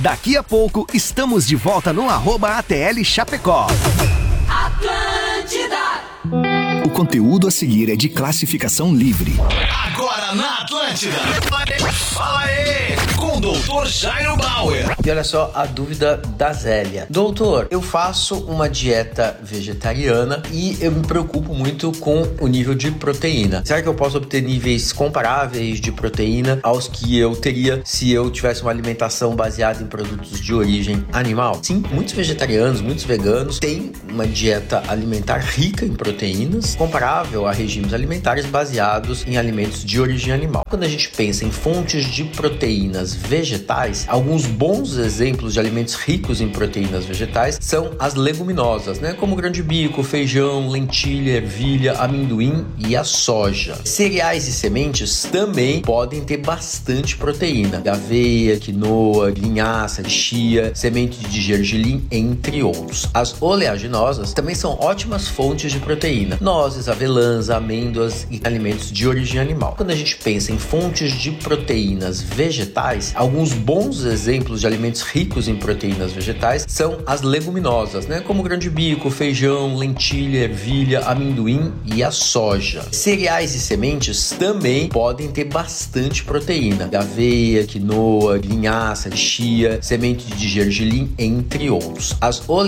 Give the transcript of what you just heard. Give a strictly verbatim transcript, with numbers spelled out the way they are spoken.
Daqui a pouco estamos de volta no arroba A T L Chapecó. Atlântida. O conteúdo a seguir é de classificação livre. Agora na Atlântida. Fala aí, com o doutor Jairo Bauer. E olha só a dúvida da Zélia. Doutor, eu faço uma dieta vegetariana e eu me preocupo muito com o nível de proteína. Será que eu posso obter níveis comparáveis de proteína aos que eu teria se eu tivesse uma alimentação baseada em produtos de origem animal? Sim, muitos vegetarianos, muitos veganos têm uma dieta alimentar rica em proteínas, comparável a regimes alimentares baseados em alimentos de origem animal. Quando a gente pensa em fontes de proteínas vegetais, alguns bons exemplos de alimentos ricos em proteínas vegetais são as leguminosas, né? Como grão de bico, feijão, lentilha, ervilha, amendoim e a soja. Cereais e sementes também podem ter bastante proteína. Aveia, quinoa, linhaça, chia, semente de gergelim, entre outros. As oleaginosas também são ótimas fontes de proteína. Nozes, avelãs, amêndoas e alimentos de origem animal. Quando a gente pensa em fontes de proteínas vegetais, alguns bons exemplos de alimentos ricos em proteínas vegetais são as leguminosas, né? Como grão de bico, feijão, lentilha, ervilha, amendoim e a soja. Cereais e sementes também podem ter bastante proteína. Aveia, quinoa, linhaça, chia, semente de gergelim, entre outros. As